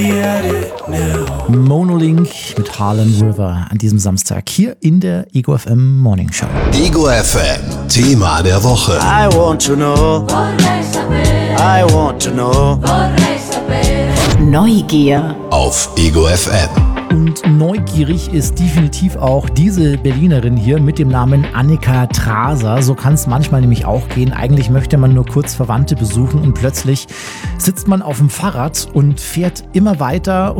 Monolink mit Harlem River an diesem Samstag hier in der Ego FM Morning Show. Ego FM, Thema der Woche. I want to know. I want to know. Neugier Auf Ego FM. Und neugierig ist definitiv auch diese Berlinerin hier mit dem Namen Annika Traser. So kann es manchmal nämlich auch gehen. Eigentlich möchte man nur kurz Verwandte besuchen und plötzlich sitzt man auf dem Fahrrad und fährt immer weiter,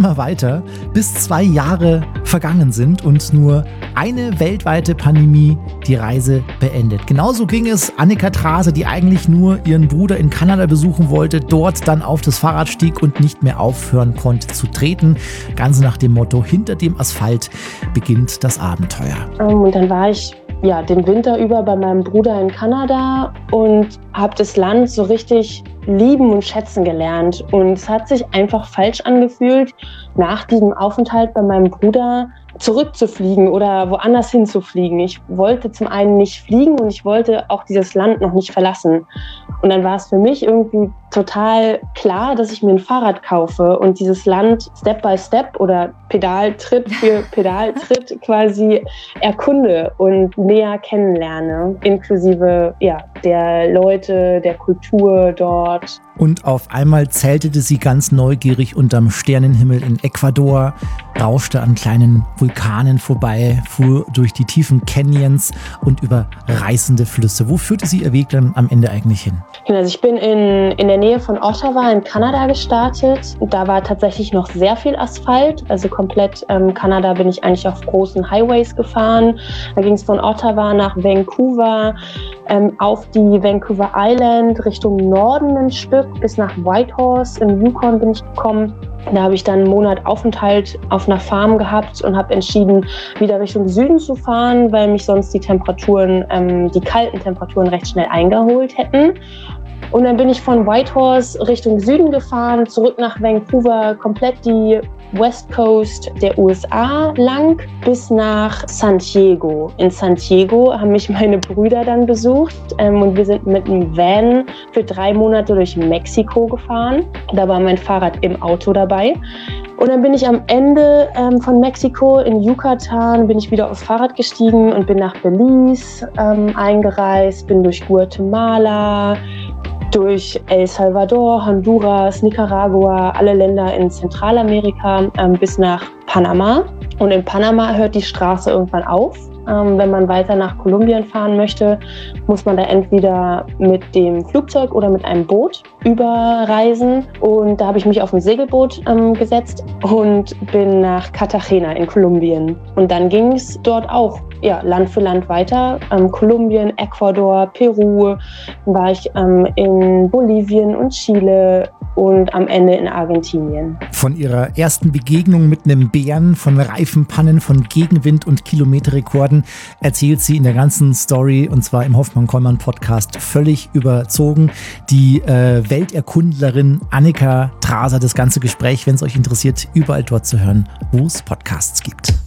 bis 2 Jahre vergangen sind und nur eine weltweite Pandemie die Reise beendet. Genauso ging es Annika Traser, die eigentlich nur ihren Bruder in Kanada besuchen wollte, dort dann auf das Fahrrad stieg und nicht mehr aufhören konnte zu treten. Ganz nach dem Motto, hinter dem Asphalt beginnt das Abenteuer. Und dann war ich den Winter über bei meinem Bruder in Kanada und habe das Land so richtig lieben und schätzen gelernt. Und es hat sich einfach falsch angefühlt, nach diesem Aufenthalt bei meinem Bruder zurückzufliegen oder woanders hinzufliegen. Ich wollte zum einen nicht fliegen und ich wollte auch dieses Land noch nicht verlassen. Und dann war es für mich irgendwie total klar, dass ich mir ein Fahrrad kaufe und dieses Land Step by Step oder Pedaltritt für Pedaltritt quasi erkunde und näher kennenlerne, inklusive der Leute, der Kultur dort. Und auf einmal zeltete sie ganz neugierig unterm Sternenhimmel in Ecuador, rauschte an kleinen Vulkanen vorbei, fuhr durch die tiefen Canyons und über reißende Flüsse. Wo führte sie ihr Weg dann am Ende eigentlich hin? Also ich bin in der Nähe von Ottawa in Kanada gestartet. Da war tatsächlich noch sehr viel Asphalt. Also komplett Kanada bin ich eigentlich auf großen Highways gefahren. Da ging es von Ottawa nach Vancouver, auf die Vancouver Island Richtung Norden ein Stück, bis nach Whitehorse im Yukon bin ich gekommen. Da habe ich dann einen Monat Aufenthalt auf einer Farm gehabt und habe entschieden, wieder Richtung Süden zu fahren, weil mich sonst die kalten Temperaturen recht schnell eingeholt hätten. Und dann bin ich von Whitehorse Richtung Süden gefahren, zurück nach Vancouver, komplett die West Coast der USA lang bis nach San Diego. In San Diego haben mich meine Brüder dann besucht und wir sind mit einem Van für 3 Monate durch Mexiko gefahren. Da war mein Fahrrad im Auto dabei. Und dann bin ich am Ende von Mexiko in Yucatan, bin ich wieder aufs Fahrrad gestiegen und bin nach Belize eingereist, bin durch Guatemala, durch El Salvador, Honduras, Nicaragua, alle Länder in Zentralamerika bis nach Panama. Und in Panama hört die Straße irgendwann auf. Wenn man weiter nach Kolumbien fahren möchte, muss man da entweder mit dem Flugzeug oder mit einem Boot überreisen. Und da habe ich mich auf ein Segelboot gesetzt und bin nach Cartagena in Kolumbien. Und dann ging es dort auch Land für Land weiter. Kolumbien, Ecuador, Peru, war ich in Bolivien und Chile und am Ende in Argentinien. Von ihrer ersten Begegnung mit einem Bären, von Reifenpannen, von Gegenwind und Kilometerrekorden erzählt sie in der ganzen Story, und zwar im Hoffmann-Kollmann-Podcast, völlig überzogen. Die Welterkundlerin Annika Traser, das ganze Gespräch, wenn es euch interessiert, überall dort zu hören, wo es Podcasts gibt.